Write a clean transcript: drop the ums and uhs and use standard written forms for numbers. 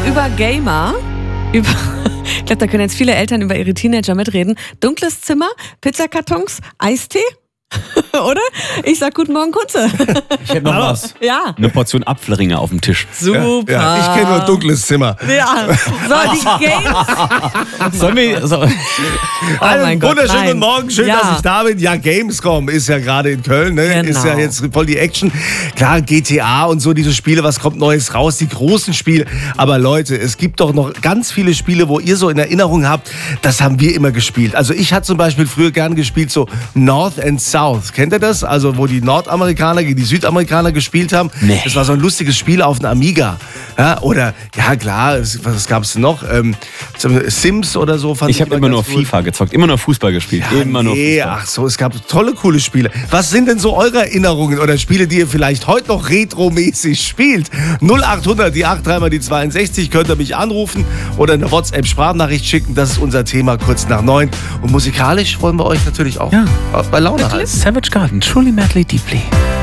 über Gamer. Ich glaube, da können jetzt viele Eltern über ihre Teenager mitreden. Dunkles Zimmer, Pizzakartons, Eistee? Oder? Ich sag guten Morgen, Kunze. Ich hätte noch was. Ja. Eine Portion Apfelringe auf dem Tisch. Super. Ja, ich kenne nur dunkles Zimmer. Ja. So, die Games. Sollen wir... So, Einen Gott, wunderschönen nein. Morgen, schön, Ja. dass ich da bin. Ja, Gamescom ist ja gerade in Köln, ne? Genau. Ist ja jetzt voll die Action. Klar, GTA und so, diese Spiele, was kommt Neues raus, die großen Spiele. Aber Leute, es gibt doch noch ganz viele Spiele, wo ihr so in Erinnerung habt, das haben wir immer gespielt. Also ich hatte zum Beispiel früher gern gespielt so North and South. Kennt ihr das? Also wo die Nordamerikaner gegen die Südamerikaner gespielt haben. Nee. Das war so ein lustiges Spiel auf einem Amiga. Ja, oder, ja klar, was gab es noch? Sims oder so. Fand ich habe immer nur ganz gut. FIFA gezockt, immer nur Fußball gespielt. immer nur Nee, Fußball. ach so, es gab tolle, coole Spiele. Was sind denn so eure Erinnerungen oder Spiele, die ihr vielleicht heute noch retromäßig spielt? 0800, die 83 mal die 62, könnt ihr mich anrufen oder eine WhatsApp-Sprachnachricht schicken. Das ist unser Thema kurz nach 9. Und musikalisch wollen wir euch natürlich auch bei Laune halten. Savage Garden, Truly Madly Deeply.